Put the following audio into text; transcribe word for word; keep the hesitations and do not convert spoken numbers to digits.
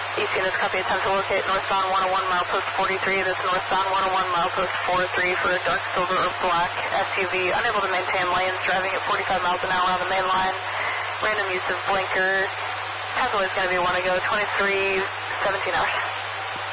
East units copy, attempt to locate northbound one oh one, milepost forty-three. This northbound one oh one, milepost forty-three for a dark silver or black S U V. Unable to maintain lanes, driving at forty-five miles an hour on the main line. Random use of blinker. Pathway is going to be one to go, twenty-three seventeen hours.